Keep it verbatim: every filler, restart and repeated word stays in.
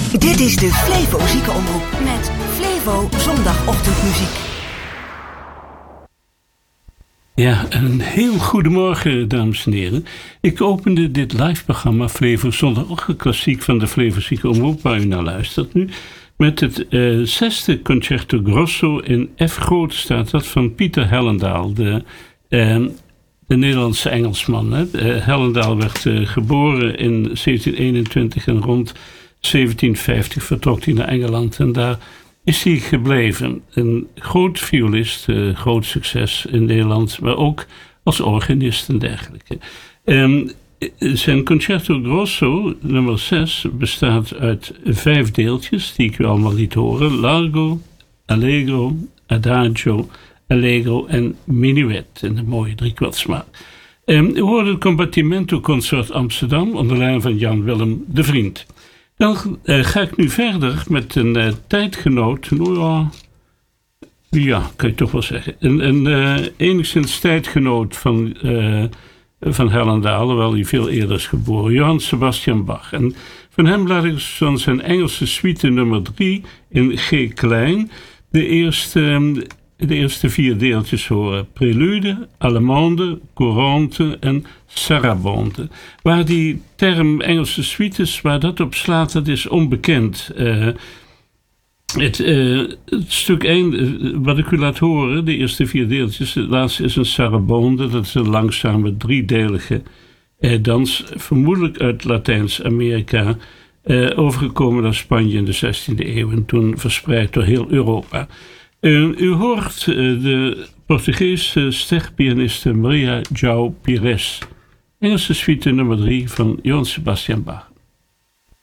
Dit is de Flevo Ziekenomroep met Flevo zondagochtendmuziek. Ja, een heel goedemorgen, dames en heren. Ik opende dit live-programma Flevo zondagochtendklassiek van de Flevo Ziekenomroep, waar u naar luistert nu, met het uh, zesde Concerto Grosso in F groot staat dat van Pieter Hellendaal, de, uh, de Nederlandse Engelsman. Hè. Uh, Hellendaal werd uh, geboren in zeventien eenentwintig en rond zeventien vijftig vertrok hij naar Engeland en daar is hij gebleven. Een groot violist, uh, groot succes in Nederland, maar ook als organist en dergelijke. Um, zijn Concerto Grosso, nummer zes, bestaat uit vijf deeltjes, die ik u allemaal liet horen. Largo, Allegro, Adagio, Allegro en Minuet, in de mooie driekwartsmaat. Um, u hoorde het Combattimento Consort Amsterdam, onder leiding van Jan Willem de Vriend. Dan uh, ga ik nu verder met een uh, tijdgenoot. Nou ja, ja, kan je toch wel zeggen. Een, een uh, enigszins tijdgenoot van, uh, van Hellendaal, hoewel hij veel eerder is geboren. Johann Sebastian Bach. En van hem laat ik van zijn Engelse suite nummer drie in G klein de eerste, de eerste vier deeltjes horen. Prelude, Allemande, Courante en Sarabande. Waar die term Engelse suites, waar dat op slaat, dat is onbekend. Uh, het, uh, het stuk één, uh, wat ik u laat horen, de eerste vier deeltjes, het laatste is een Sarabande, dat is een langzame driedelige uh, dans, vermoedelijk uit Latijns-Amerika, uh, overgekomen naar Spanje in de zestiende eeuw en toen verspreid door heel Europa. Uh, u hoort uh, de Portugese sterpianiste Maria João Pires. Engelse suite nummer drie van Johann Sebastian Bach.